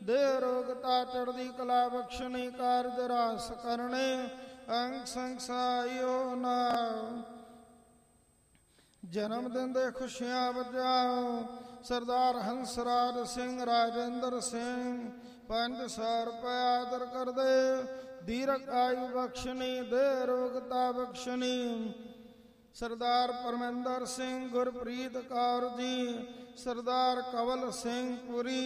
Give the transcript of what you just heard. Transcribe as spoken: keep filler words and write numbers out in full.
ਦੇ ਰੋਗਤਾ ਚੜ੍ਹਦੀ ਕਲਾ ਬਖਸ਼ਣੀ ਕਾਰਜ ਰਾਸ ਕਰਨੇ ਅੰਗ ਸੰਸਾਇਓ ਨਾ ਜਨਮ ਦਿਨ ਦੇ ਖੁਸ਼ੀਆਂ ਵਜਾਓ ਸਰਦਾਰ ਹੰਸਰਾਜ ਸਿੰਘ ਰਾਜਿੰਦਰ ਸਿੰਘ ਪੰਜ ਸੌ ਰੁਪਏ ਆਦਰ ਕਰਦੇ ਦੀਰਘ ਆਯੂ ਬਖਸ਼ਣੀ ਦੇ ਰੋਗਤਾ ਬਖਸ਼ਣੀ ਸਰਦਾਰ ਪਰਮਿੰਦਰ ਸਿੰਘ ਗੁਰਪ੍ਰੀਤ ਕੌਰ ਜੀ ਸਰਦਾਰ ਕਵਲ ਸਿੰਘ ਪੁਰੀ